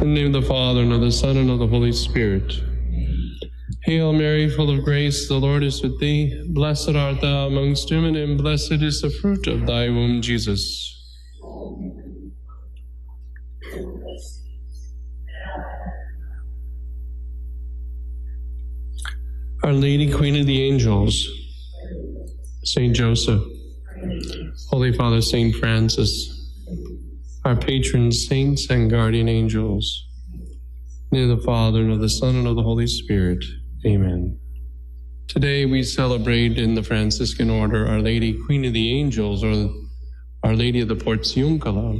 In the name of the Father, and of the Son, and of the Holy Spirit. Hail Mary, full of grace, the Lord is with thee. Blessed art thou amongst women, and blessed is the fruit of thy womb, Jesus. Our Lady, Queen of the Angels, Saint Joseph, Holy Father Saint Francis, our patron saints and guardian angels, in the name of the Father, and of the Son, and of the Holy Spirit. Amen. Today we celebrate in the Franciscan order Our Lady, Queen of the Angels, or Our Lady of the Portiuncula.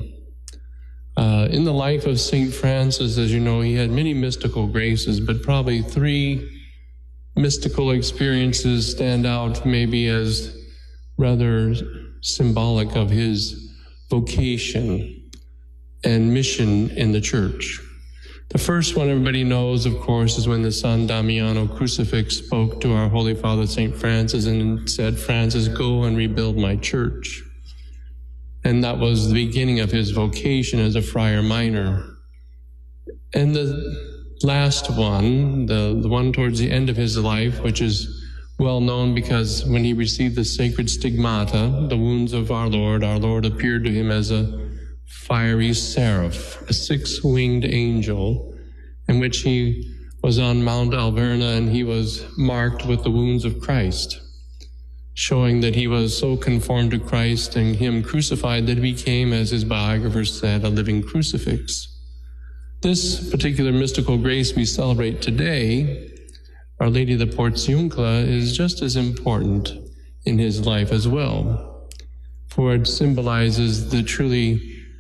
In the life of Saint Francis, as you know, he had many mystical graces, but probably three mystical experiences stand out maybe as rather symbolic of his vocation and mission in the church. The first one everybody knows, of course, is when the San Damiano crucifix spoke to our Holy Father St. Francis and said, "Francis, go and rebuild my church." And that was the beginning of his vocation as a friar minor. And the last one, the one towards the end of his life, which is well known because when he received the sacred stigmata, the wounds of our Lord appeared to him as a fiery seraph, a six-winged angel, in which he was on Mount Alverna and he was marked with the wounds of Christ, showing that he was so conformed to Christ and him crucified that he became, as his biographers said, a living crucifix. This particular mystical grace we celebrate today, Our Lady of the Portiuncula, is just as important in his life as well, for it symbolizes the truly,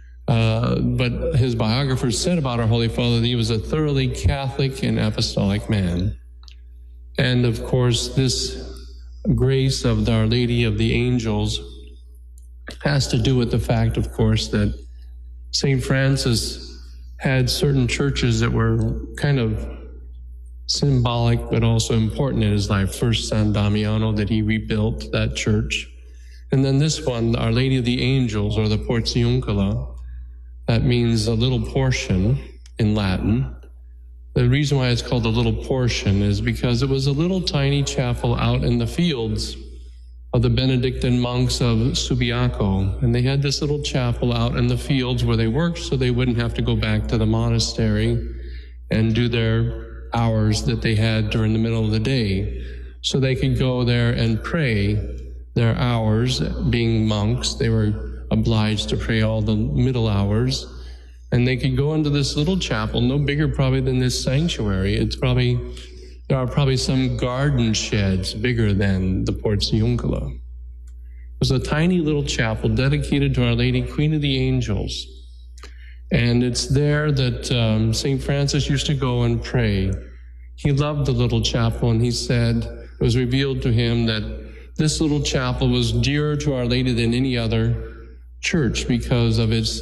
what his biographers said about our Holy Father, that he was a thoroughly Catholic and apostolic man. And of course, this grace of Our Lady of the Angels has to do with the fact, of course, that St. Francis had certain churches that were kind of symbolic but also important in his life. First, San Damiano, that he rebuilt that church. And then this one, Our Lady of the Angels, or the Portiuncula, that means a little portion in Latin. The reason why it's called a little portion is because it was a little tiny chapel out in the fields of the Benedictine monks of Subiaco. And they had this little chapel out in the fields where they worked so they wouldn't have to go back to the monastery and do their hours that they had during the middle of the day. So they could go there and pray their hours. Being monks, they were obliged to pray all the middle hours. And they could go into this little chapel, no bigger probably than this sanctuary. There are probably some garden sheds bigger than the Portiuncula. It was a tiny little chapel dedicated to Our Lady, Queen of the Angels. And it's there that St. Francis used to go and pray. He loved the little chapel, and he said, it was revealed to him that this little chapel was dearer to Our Lady than any other church because of it's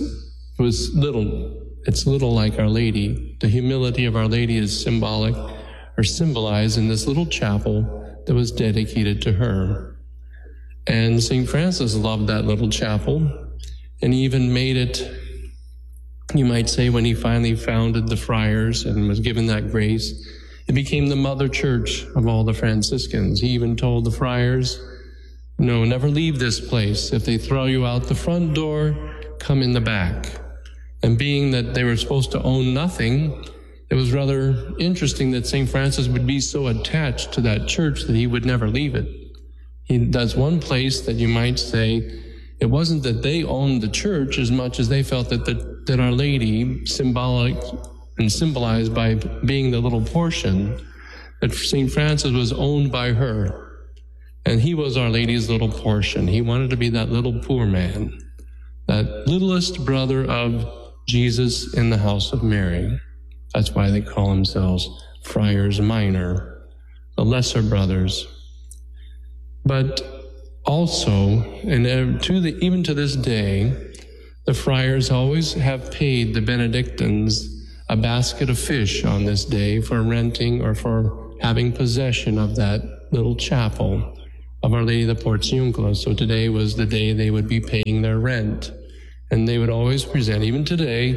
little like Our Lady. The humility of Our Lady is symbolic or symbolized in this little chapel that was dedicated to her. And St. Francis loved that little chapel, and he even made it, you might say, when he finally founded the friars and was given that grace, it became the mother church of all the Franciscans. He even told the friars, no, never leave this place. If they throw you out the front door, come in the back. And being that they were supposed to own nothing, it was rather interesting that St. Francis would be so attached to that church that he would never leave it. That's one place that you might say, it wasn't that they owned the church as much as they felt that Our Lady, symbolic and symbolized by being the little portion, that St. Francis was owned by her. And he was Our Lady's little portion. He wanted to be that little poor man, that littlest brother of Jesus in the house of Mary. That's why they call themselves friars minor, the lesser brothers. But also, and even to this day, the friars always have paid the Benedictines a basket of fish on this day for renting or for having possession of that little chapel of Our Lady of the Portiuncula. So today was the day they would be paying their rent. And they would always present, even today,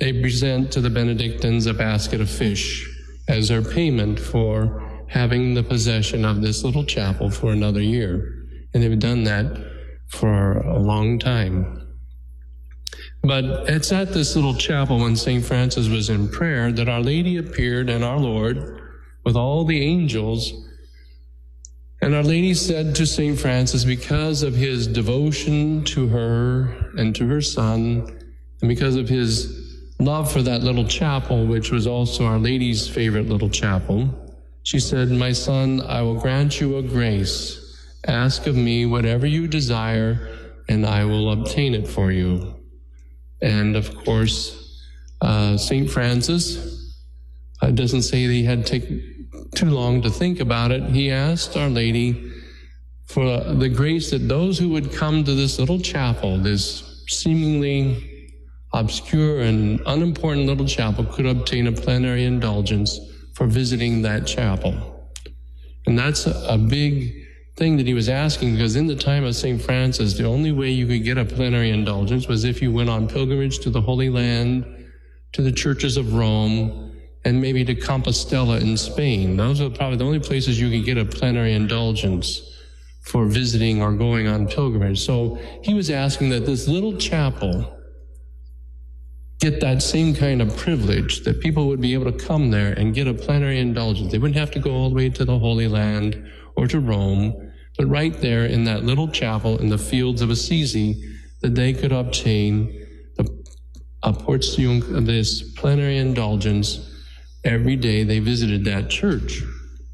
they present to the Benedictines a basket of fish as their payment for having the possession of this little chapel for another year. And they've done that for a long time. But it's at this little chapel when St. Francis was in prayer that Our Lady appeared and our Lord with all the angels. And Our Lady said to St. Francis, because of his devotion to her and to her son, and because of his love for that little chapel, which was also Our Lady's favorite little chapel, she said, my son, I will grant you a grace. Ask of me whatever you desire, and I will obtain it for you. And of course, St. Francis doesn't say that he had to take too long to think about it. He asked Our Lady for the grace that those who would come to this little chapel, this seemingly obscure and unimportant little chapel, could obtain a plenary indulgence for visiting that chapel. And that's a big thing that he was asking, because in the time of St. Francis, the only way you could get a plenary indulgence was if you went on pilgrimage to the Holy Land, to the churches of Rome, and maybe to Compostela in Spain. Those are probably the only places you could get a plenary indulgence for visiting or going on pilgrimage. So he was asking that this little chapel get that same kind of privilege, that people would be able to come there and get a plenary indulgence. They wouldn't have to go all the way to the Holy Land or to Rome, but right there in that little chapel in the fields of Assisi, that they could obtain a portium, this plenary indulgence every day they visited that church.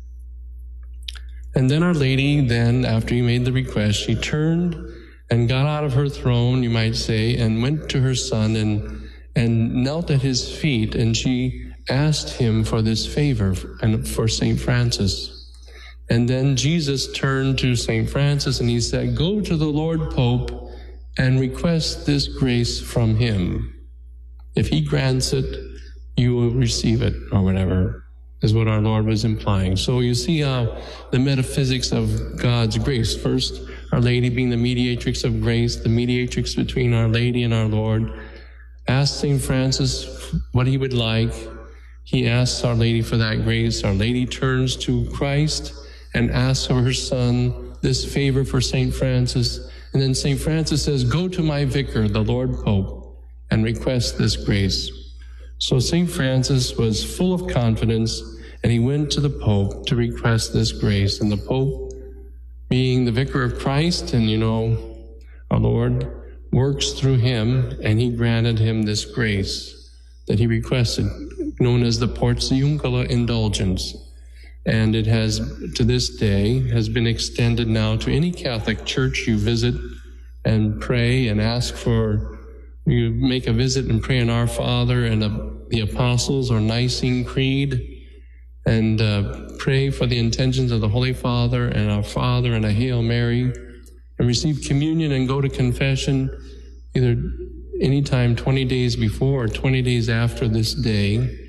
And then Our Lady, then, after he made the request, she turned and got out of her throne, you might say, and went to her son and knelt at his feet, and she asked him for this favor and for St. Francis. And then Jesus turned to St. Francis and he said, go to the Lord Pope and request this grace from him. If he grants it, you will receive it, or whatever, is what our Lord was implying. So you see how the metaphysics of God's grace. First, Our Lady being the mediatrix of grace, the mediatrix between Our Lady and our Lord, asked St. Francis what he would like. He asks Our Lady for that grace. Our Lady turns to Christ and asks of her son this favor for St. Francis. And then St. Francis says, go to my vicar, the Lord Pope, and request this grace. So St. Francis was full of confidence, and he went to the Pope to request this grace. And the Pope, being the vicar of Christ, and our Lord works through him, and he granted him this grace that he requested, known as the Portiuncula indulgence. And it has, to this day, has been extended now to any Catholic church you visit and pray and ask for. You make a visit and pray in Our Father and the Apostles' or Nicene Creed, and pray for the intentions of the Holy Father and Our Father and a Hail Mary, and receive communion and go to confession either anytime 20 days before or 20 days after this day.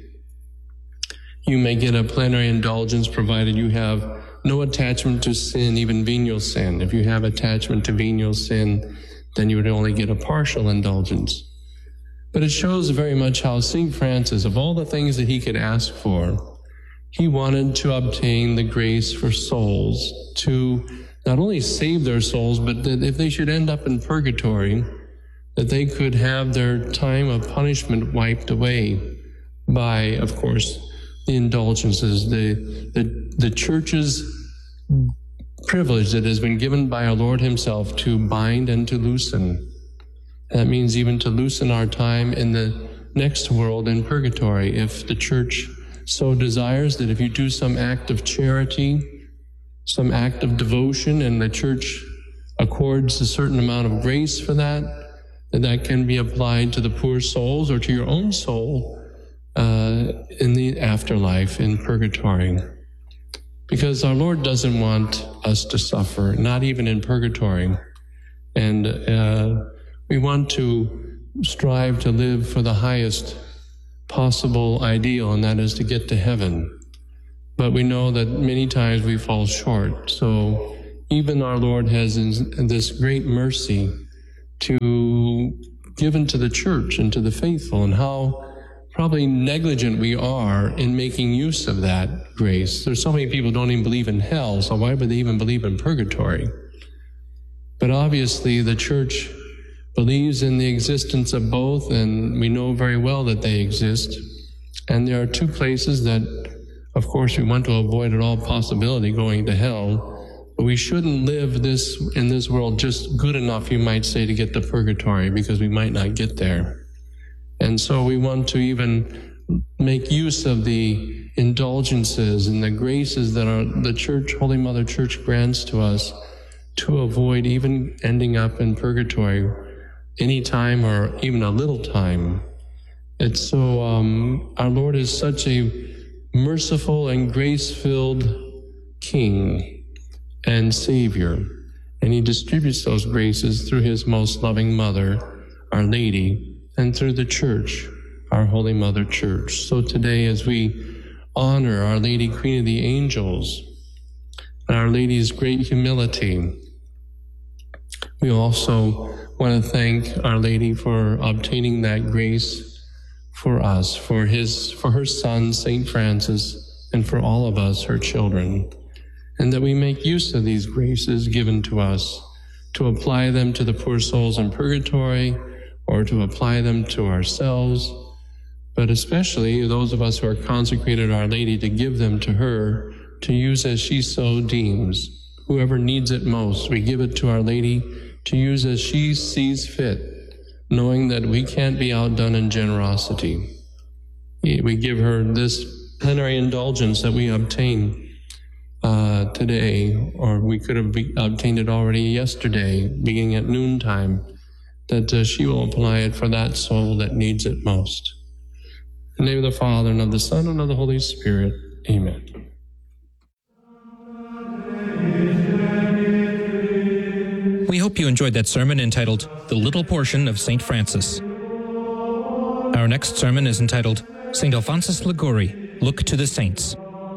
You may get a plenary indulgence provided you have no attachment to sin, even venial sin. If you have attachment to venial sin, then you would only get a partial indulgence. But it shows very much how St. Francis, of all the things that he could ask for, he wanted to obtain the grace for souls, to not only save their souls, but that if they should end up in purgatory, that they could have their time of punishment wiped away by, of course, the indulgences, the Church's privilege that has been given by our Lord himself to bind and to loosen. That means even to loosen our time in the next world in purgatory, if the Church so desires, that if you do some act of charity, some act of devotion, and the Church accords a certain amount of grace for that, that can be applied to the poor souls or to your own soul in the afterlife, in purgatory. Because our Lord doesn't want us to suffer, not even in purgatory. And we want to strive to live for the highest possible ideal, and that is to get to heaven. But we know that many times we fall short. So even our Lord has this great mercy to given to the Church and to the faithful, and how probably negligent we are in making use of that grace. There's so many people who don't even believe in hell, so why would they even believe in purgatory? But obviously the Church believes in the existence of both, and we know very well that they exist. And there are two places that, of course, we want to avoid at all possibility going to hell. But we shouldn't live in this world just good enough, you might say, to get to purgatory, because we might not get there. And so we want to even make use of the indulgences and the graces that the Church, Holy Mother Church, grants to us to avoid even ending up in purgatory any time or even a little time. It's so, our Lord is such a merciful and grace-filled King and Savior, and He distributes those graces through His most loving Mother, Our Lady, and through the Church, our Holy Mother Church. So today, as we honor Our Lady, Queen of the Angels, and Our Lady's great humility, we also want to thank Our Lady for obtaining that grace for us, for her Son, St. Francis, and for all of us, her children, and that we make use of these graces given to us to apply them to the poor souls in purgatory, or to apply them to ourselves, but especially those of us who are consecrated Our Lady, to give them to her, to use as she so deems. Whoever needs it most, we give it to Our Lady to use as she sees fit, knowing that we can't be outdone in generosity. We give her this plenary indulgence that we obtain today, or we could have obtained it already yesterday, beginning at noontime, that she will apply it for that soul that needs it most. In the name of the Father, and of the Son, and of the Holy Spirit. Amen. We hope you enjoyed that sermon entitled, The Little Portion of St. Francis. Our next sermon is entitled, St. Alphonsus Liguori, Look to the Saints.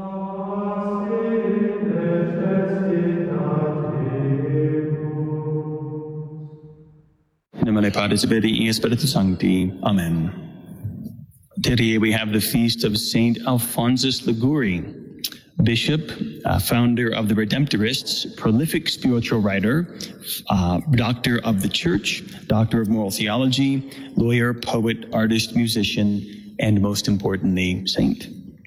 In nomine Patris et Filii et Spiritus Sancti. Amen. Today we have the feast of St. Alphonsus Liguori, Bishop, founder of the Redemptorists, prolific spiritual writer, doctor of the Church, doctor of moral theology, lawyer, poet, artist, musician, and most importantly, saint.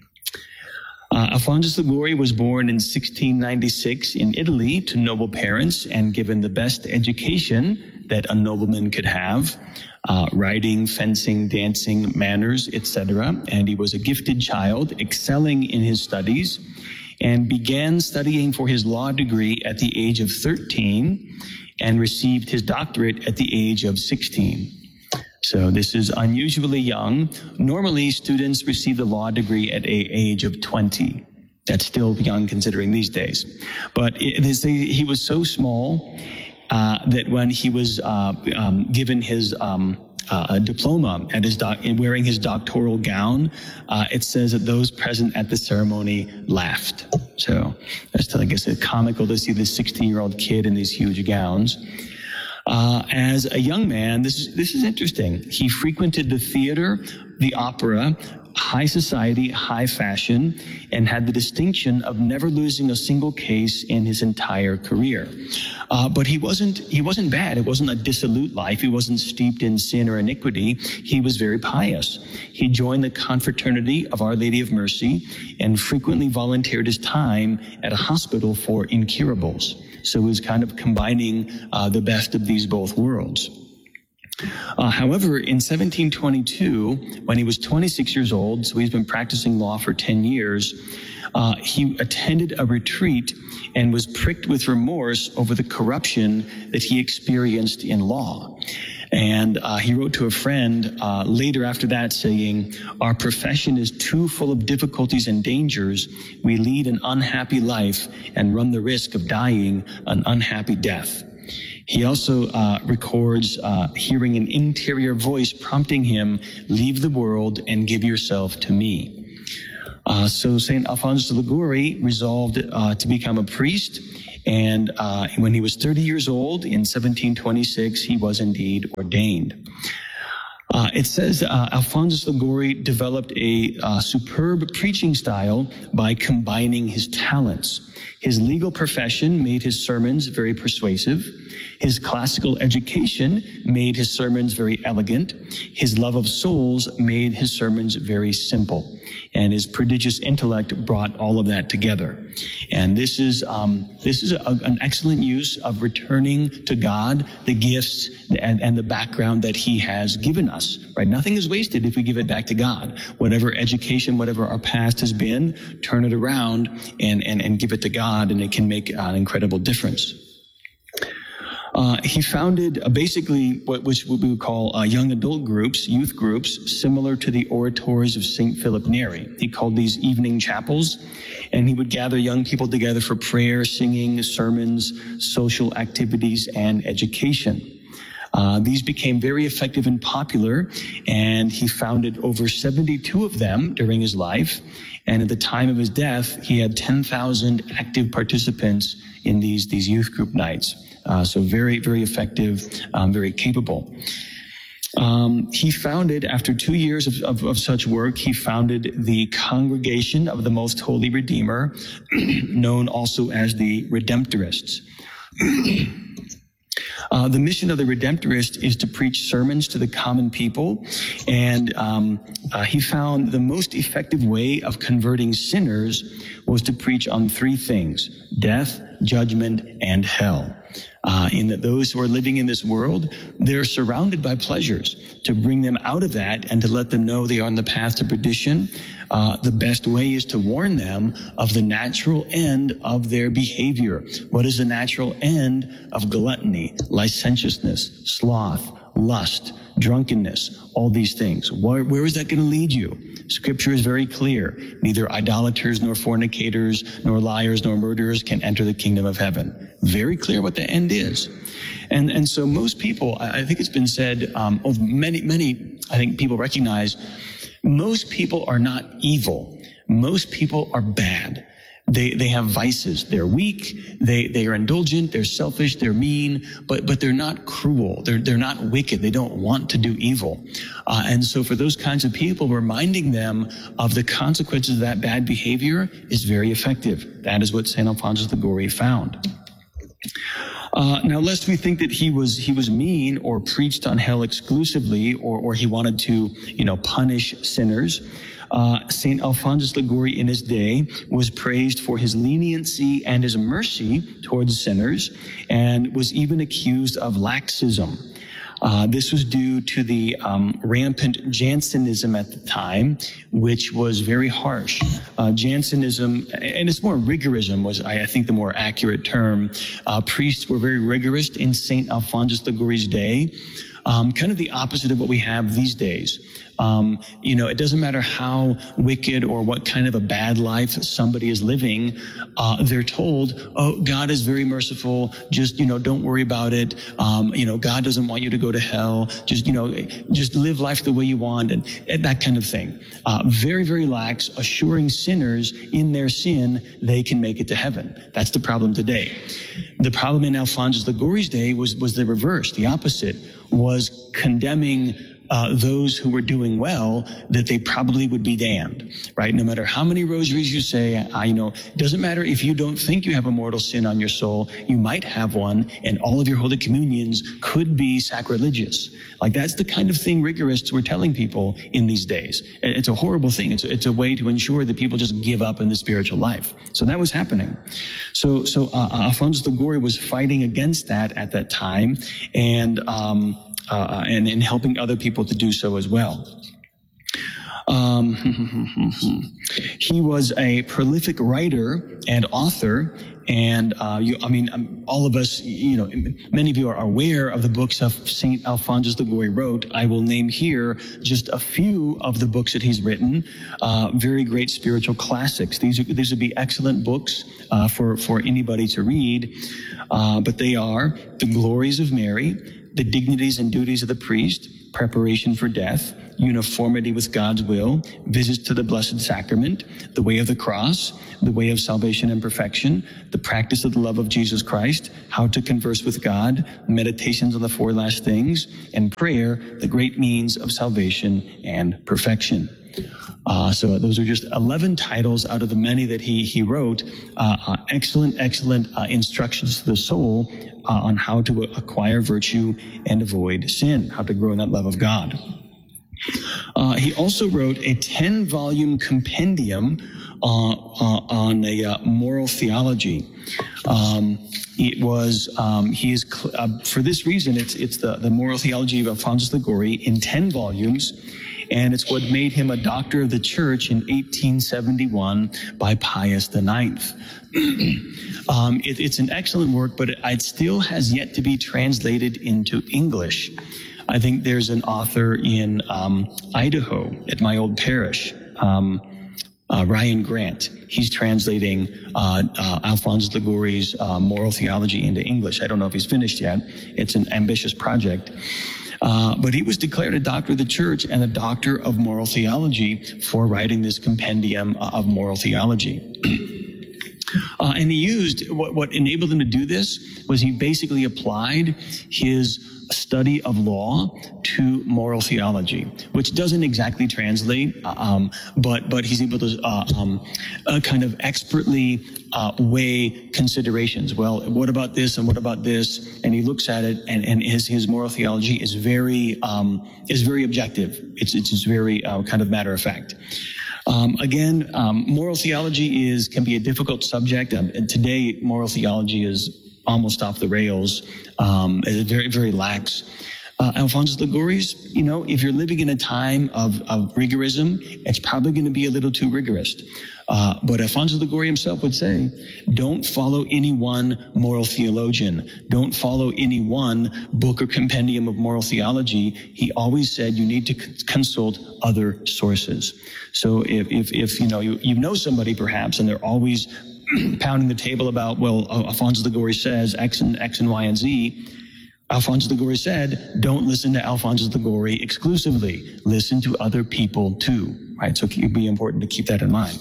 Alphonsus Liguori was born in 1696 in Italy to noble parents and given the best education that a nobleman could have, writing, fencing, dancing, manners, etc. And he was a gifted child, excelling in his studies, and began studying for his law degree at the age of 13 and received his doctorate at the age of 16. So this is unusually young. Normally, students receive the law degree at the age of 20. That's still young considering these days. But he was so small that when he was given his diploma at wearing his doctoral gown, it says that those present at the ceremony laughed. So that's, I guess, comical to see this 16-year-old kid in these huge gowns. As a young man, this is interesting. He frequented the theater, the opera, high society, high fashion, and had the distinction of never losing a single case in his entire career. But he wasn't bad. It wasn't a dissolute life. He wasn't steeped in sin or iniquity. He was very pious. He joined the confraternity of Our Lady of Mercy and frequently volunteered his time at a hospital for incurables. So he was kind of combining the best of these both worlds. However, in 1722, when he was 26 years old, so he's been practicing law for 10 years, he attended a retreat and was pricked with remorse over the corruption that he experienced in law. And he wrote to a friend later after that saying, "Our profession is too full of difficulties and dangers. We lead an unhappy life and run the risk of dying an unhappy death." He also records hearing an interior voice prompting him, "Leave the world and give yourself to me." So St. Alphonsus Liguori resolved to become a priest, and when he was 30 years old, in 1726, he was indeed ordained. It says Alphonsus Liguori developed a superb preaching style by combining his talents. His legal profession made his sermons very persuasive. His classical education made his sermons very elegant. His love of souls made his sermons very simple. And his prodigious intellect brought all of that together. And this is an excellent use of returning to God the gifts and the background that he has given us, right? Nothing is wasted if we give it back to God. Whatever education, whatever our past has been, turn it around and give it to God, and it can make an incredible difference. He founded basically what we would call young adult groups, youth groups, similar to the oratories of St. Philip Neri. He called these evening chapels, and he would gather young people together for prayer, singing, sermons, social activities, and education. These became very effective and popular, and he founded over 72 of them during his life. And at the time of his death, he had 10,000 active participants in these youth group nights. So very, very effective, very capable. He founded, after 2 years of such work, he founded the Congregation of the Most Holy Redeemer, known also as the Redemptorists. The mission of the Redemptorists is to preach sermons to the common people, and he found the most effective way of converting sinners was to preach on three things: death, judgment, and hell. In that those who are living in this world, they're surrounded by pleasures. To bring them out of that and to let them know they are on the path to perdition, the best way is to warn them of the natural end of their behavior. What is the natural end of gluttony, licentiousness, sloth, lust, drunkenness, all these things? Where is that going to lead you? Scripture is very clear. Neither idolaters, nor fornicators, nor liars, nor murderers can enter the kingdom of heaven. Very clear what the end is. And so most people, I think it's been said, many, I think people recognize, most people are not evil. Most people are bad. They have vices. They're weak. They are indulgent. They're selfish. They're mean, but they're not cruel. They're not wicked. They don't want to do evil. And so for those kinds of people, reminding them of the consequences of that bad behavior is very effective. That is what St. Alphonsus Liguori found. Now, lest we think that he was mean or preached on hell exclusively, or he wanted to, punish sinners, St. Alphonsus Liguori in his day was praised for his leniency and his mercy towards sinners, and was even accused of laxism. This was due to the rampant Jansenism at the time, which was very harsh. Jansenism, and it's more rigorism was, I think, the more accurate term. Priests were very rigorous in St. Alphonsus Liguori's day, kind of the opposite of what we have these days. It doesn't matter how wicked or what kind of a bad life somebody is living. They're told, oh, God is very merciful. Just, don't worry about it. God doesn't want you to go to hell. Just live life the way you want, and that kind of thing. Very, very lax, assuring sinners in their sin they can make it to heaven. That's the problem today. The problem in Alphonsus Liguori's day was the reverse. The opposite was condemning those who were doing well, that they probably would be damned, right? No matter how many rosaries you say, it doesn't matter if you don't think you have a mortal sin on your soul, you might have one, and all of your Holy Communions could be sacrilegious. Like, that's the kind of thing rigorists were telling people in these days. It's a horrible thing. It's a way to ensure that people just give up in the spiritual life. So that was happening. So Alphonsus Liguori was fighting against that at that time, and in helping other people to do so as well. He was a prolific writer and author, and all of us, many of you are aware of the books of St. Alphonsus Liguori wrote. I will name here just a few of the books that he's written. Very great spiritual classics. These would be excellent books for anybody to read, but they are The Glories of Mary, The Dignities and Duties of the Priest, preparation for death, uniformity with God's will, visits to the Blessed Sacrament, the way of the cross, the way of salvation and perfection, the practice of the love of Jesus Christ, how to converse with God, meditations on the 4 last things, and prayer, the great means of salvation and perfection. So those are just 11 titles out of the many that he wrote. Excellent instructions to the soul on how to acquire virtue and avoid sin, how to grow in that love of God. He also wrote a 10-volume compendium on a moral theology. It was for this reason it's the moral theology of Alphonsus Liguori in 10 volumes. And it's what made him a doctor of the church in 1871 by Pius IX. It's an excellent work, but it still has yet to be translated into English. I think there's an author in Idaho at my old parish, Ryan Grant. He's translating Alphonsus Liguori's moral theology into English. I don't know if he's finished yet. It's an ambitious project. But he was declared a doctor of the church and a doctor of moral theology for writing this compendium of moral theology. And he used, what enabled him to do this was he basically applied his study of law to moral theology, which doesn't exactly translate, but he's able to kind of expertly weigh considerations. Well, what about this and what about this? And he looks at it, and his moral theology is very objective. It's very kind of matter of fact. Again, moral theology can be a difficult subject. And today, moral theology is almost off the rails. It's very, very lax. Alphonsus Liguori's, if you're living in a time of rigorism, it's probably going to be a little too rigorous. But Alphonsus Liguori himself would say, don't follow any one moral theologian. Don't follow any one book or compendium of moral theology. He always said you need to consult other sources. So if you know somebody perhaps, and they're always pounding the table about, well, Alphonsus Liguori says X and Y and Z. Alphonsus Liguori said, don't listen to Alphonsus Liguori exclusively. Listen to other people too, right? So it would be important to keep that in mind.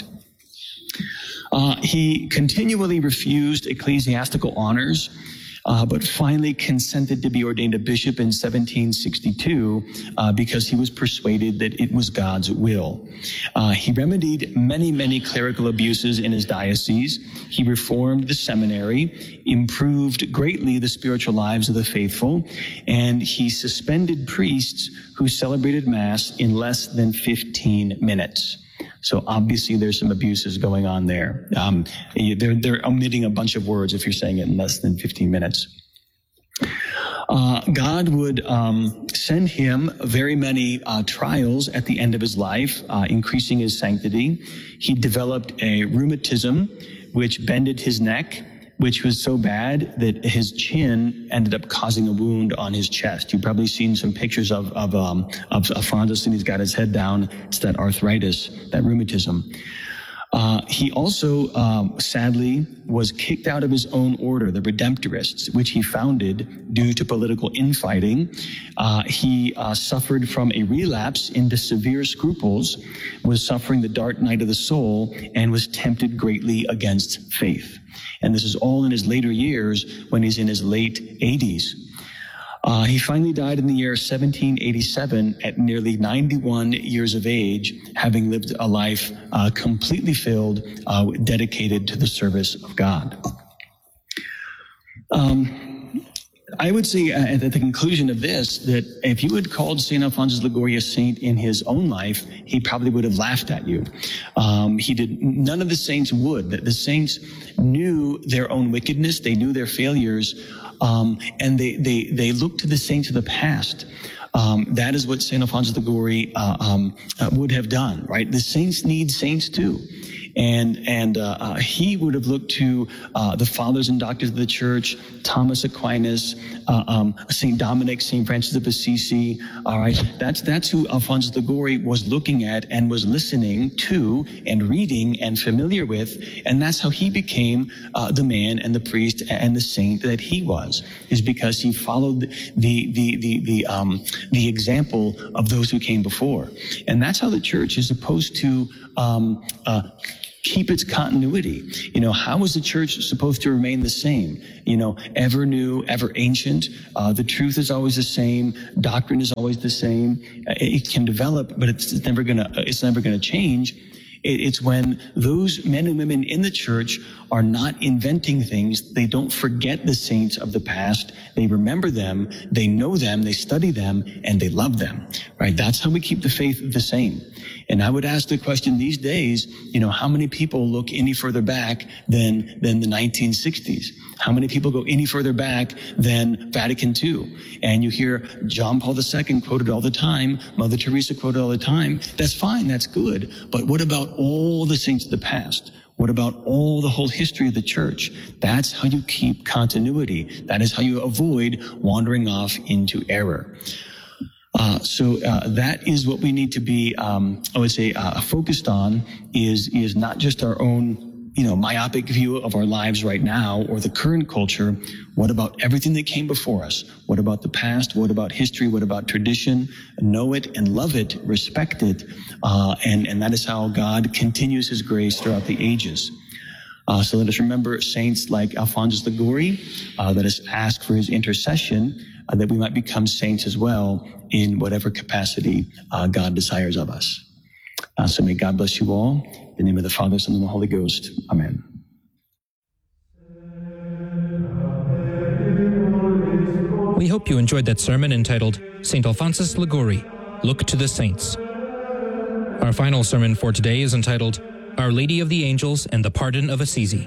He continually refused ecclesiastical honors, but finally consented to be ordained a bishop in 1762 because he was persuaded that it was God's will. He remedied many clerical abuses in his diocese. He reformed the seminary, improved greatly the spiritual lives of the faithful, and he suspended priests who celebrated Mass in less than 15 minutes. So obviously there's some abuses going on there. They're omitting a bunch of words if you're saying it in less than 15 minutes. God would send him very many trials at the end of his life, increasing his sanctity. He developed a rheumatism which bended his neck, which was so bad that his chin ended up causing a wound on his chest. You've probably seen some pictures of Alphonsus, and he's got his head down. It's that arthritis, that rheumatism. He also, sadly, was kicked out of his own order, the Redemptorists, which he founded due to political infighting. He suffered from a relapse into severe scruples, was suffering the dark night of the soul, and was tempted greatly against faith. And this is all in his later years when he's in his late 80s. He finally died in the year 1787 at nearly 91 years of age, having lived a life completely filled, dedicated to the service of God. I would say at the conclusion of this that if you had called St. Alphonsus Liguori a saint in his own life, he probably would have laughed at you. None of the saints would. The saints knew their own wickedness. They knew their failures. And they looked to the saints of the past. That is what St. Alphonsus Liguori would have done, right? The saints need saints too. And he would have looked to the fathers and doctors of the church, Thomas Aquinas, St. Dominic, St. Francis of Assisi. All right, that's who Alphonsus Liguori was looking at and was listening to and reading and familiar with, and that's how he became the man and the priest and the saint that he was, is because he followed the example of those who came before. And that's how the church is supposed to keep its continuity. How is the church supposed to remain the same? Ever new, ever ancient. The truth is always the same. Doctrine is always the same. It can develop, but it's never gonna change. It's when those men and women in the church are not inventing things. They don't forget the saints of the past. They remember them, they know them, they study them, and they love them, right? That's how we keep the faith the same. And I would ask the question these days, how many people look any further back than the 1960s? How many people go any further back than Vatican II? And you hear John Paul II quoted all the time, Mother Teresa quoted all the time. That's fine, that's good. But what about all the saints of the past? What about all the whole history of the church? That's how you keep continuity. That is how you avoid wandering off into error. So that is what we need to be, focused on is not just our own, myopic view of our lives right now or the current culture. What about everything that came before us? What about the past? What about history? What about tradition? Know it and love it, respect it. And that is how God continues his grace throughout the ages. So let us remember saints like Alphonsus Liguori. Let us ask for his intercession, that we might become saints as well in whatever capacity God desires of us. So may God bless you all. In the name of the Father, Son, and the Holy Ghost. Amen. We hope you enjoyed that sermon entitled St. Alphonsus Liguori, Look to the Saints. Our final sermon for today is entitled Our Lady of the Angels and the Pardon of Assisi.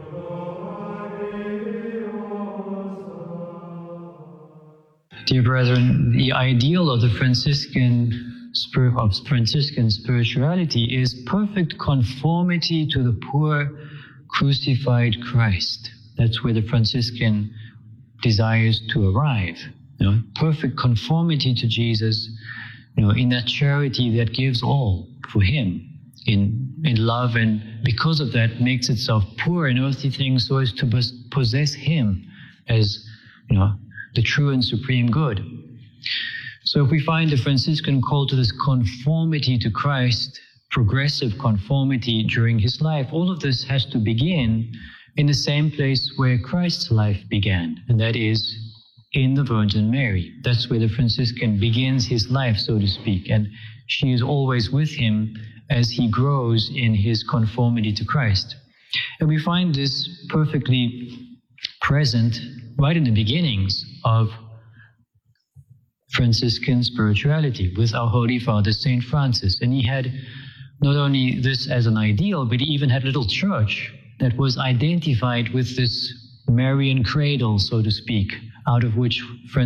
Dear brethren, the ideal of the Franciscan spirituality is perfect conformity to the poor crucified Christ. That's where the Franciscan desires to arrive. Perfect conformity to Jesus, in that charity that gives all for him, in love, and because of that makes itself poor in earthly things so as to possess him as, the true and supreme good. So if we find the Franciscan call to this conformity to Christ, progressive conformity during his life, all of this has to begin in the same place where Christ's life began, and that is in the Virgin Mary. That's where the Franciscan begins his life, so to speak, and she is always with him as he grows in his conformity to Christ. And we find this perfectly present right in the beginnings of Franciscan spirituality with our Holy Father, St. Francis. And he had not only this as an ideal, but he even had a little church that was identified with this Marian cradle, so to speak, out of which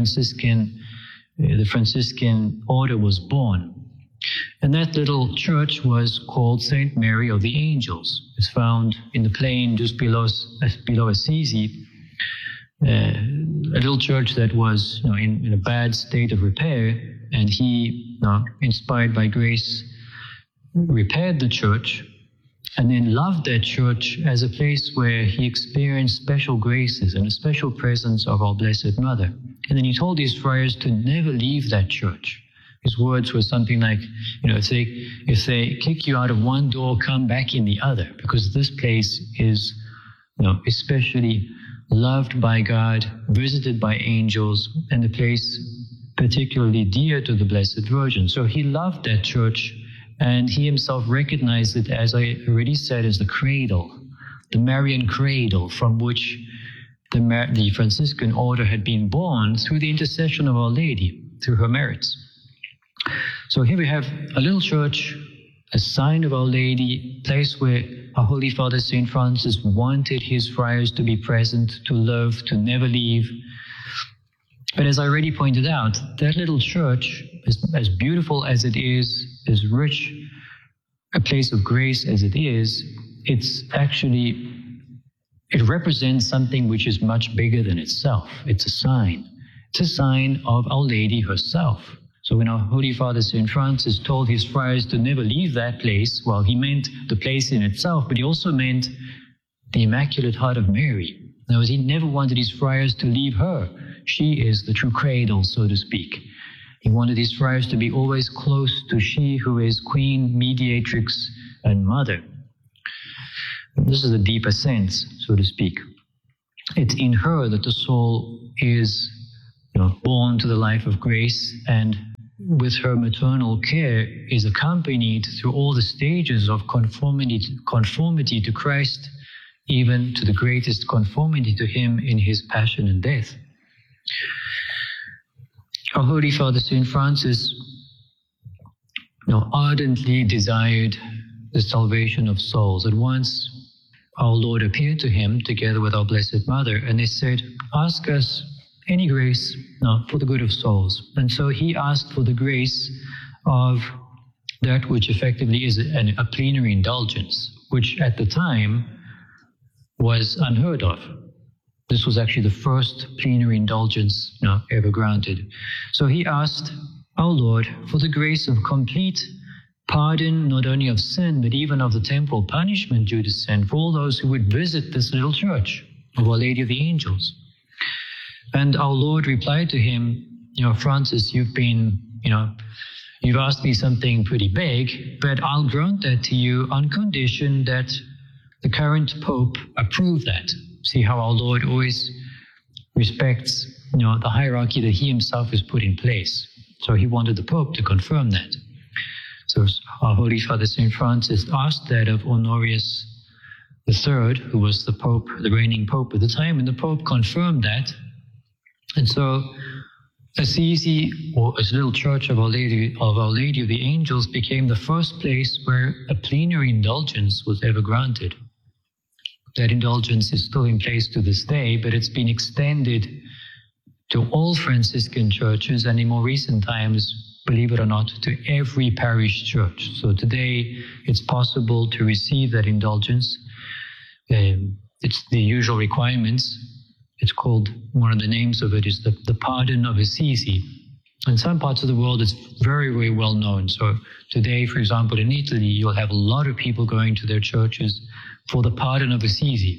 the Franciscan order was born. And that little church was called St. Mary of the Angels. It's found in the plain just below Assisi. A little church that was in a bad state of repair, and he, inspired by grace, repaired the church and then loved that church as a place where he experienced special graces and a special presence of our Blessed Mother. And then he told his friars to never leave that church. His words were something like, if they kick you out of one door, come back in the other, because this place is, especially loved by God, visited by angels, and a place particularly dear to the Blessed Virgin. So he loved that church, and he himself recognized it, as I already said, as the cradle, the Marian cradle from which the Franciscan order had been born through the intercession of Our Lady, through her merits. So here we have a little church, a sign of Our Lady, place where our Holy Father St. Francis wanted his friars to be present, to love, to never leave. But as I already pointed out, that little church, as beautiful as it is, as rich a place of grace as it is, it represents something which is much bigger than itself. It's a sign. It's a sign of Our Lady herself. So when our Holy Father St. Francis told his friars to never leave that place, well, he meant the place in itself, but he also meant the Immaculate Heart of Mary. In other words, he never wanted his friars to leave her. She is the true cradle, so to speak. He wanted his friars to be always close to she who is Queen, Mediatrix, and Mother. This is a deeper sense, so to speak. It's in her that the soul is, born to the life of grace, and with her maternal care is accompanied through all the stages of conformity to Christ, even to the greatest conformity to him in his passion and death. Our Holy Father St. Francis ardently desired the salvation of souls. At once, our Lord appeared to him together with our Blessed Mother, and they said, ask us any grace for the good of souls. And so he asked for the grace of that which effectively is a plenary indulgence, which at the time was unheard of. This was actually the first plenary indulgence ever granted. So he asked our Lord for the grace of complete pardon, not only of sin, but even of the temporal punishment due to sin, for all those who would visit this little church of Our Lady of the Angels. And our Lord replied to him, Francis, you've asked me something pretty big, but I'll grant that to you on condition that the current Pope approve that. See how our Lord always respects, the hierarchy that he himself has put in place. So he wanted the Pope to confirm that. So our Holy Father St. Francis asked that of Honorius III, who was the Pope, the reigning Pope at the time, and the Pope confirmed that. And so Assisi, or this little church of Our Lady of the Angels, became the first place where a plenary indulgence was ever granted. That indulgence is still in place to this day, but it's been extended to all Franciscan churches, and in more recent times, believe it or not, to every parish church. So today, it's possible to receive that indulgence. It's the usual requirements. It's called, one of the names of it is the Pardon of Assisi. In some parts of the world, it's very, very well known. So today, for example, in Italy, you'll have a lot of people going to their churches for the Pardon of Assisi.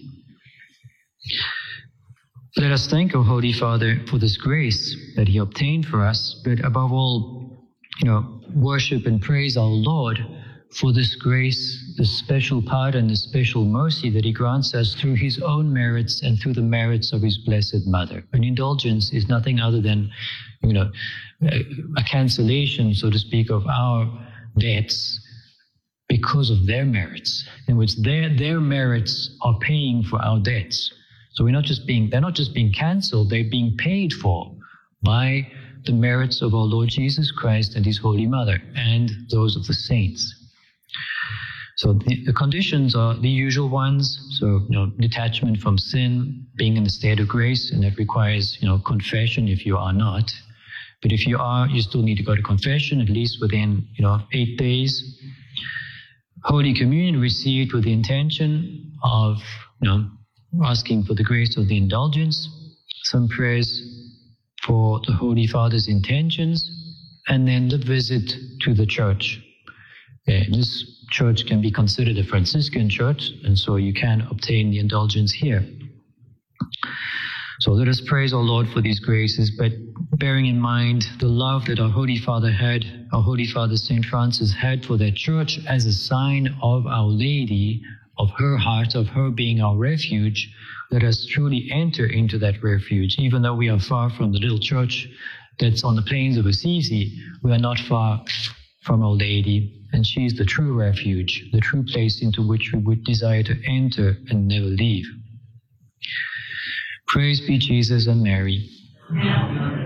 Let us thank our Holy Father for this grace that he obtained for us, but above all, worship and praise our Lord for this grace, this special pardon, this special mercy that he grants us through his own merits and through the merits of his Blessed Mother. An indulgence is nothing other than, a cancellation, so to speak, of our debts because of their merits, in which their merits are paying for our debts. So they're not just being cancelled, they're being paid for by the merits of our Lord Jesus Christ and his Holy Mother and those of the saints. So the conditions are the usual ones. So, detachment from sin, being in the state of grace, and that requires, confession if you are not. But if you are, you still need to go to confession at least within, 8 days. Holy Communion received with the intention of, asking for the grace of the indulgence, some prayers for the Holy Father's intentions, and then the visit to the church. This church can be considered a Franciscan church, and so you can obtain the indulgence here. So let us praise our Lord for these graces, but bearing in mind the love that our Holy Father St. Francis had for that church as a sign of Our Lady, of her heart, of her being our refuge, let us truly enter into that refuge. Even though we are far from the little church that's on the plains of Assisi, we are not far from Our Lady, and she is the true refuge, the true place into which we would desire to enter and never leave. Praise be Jesus and Mary.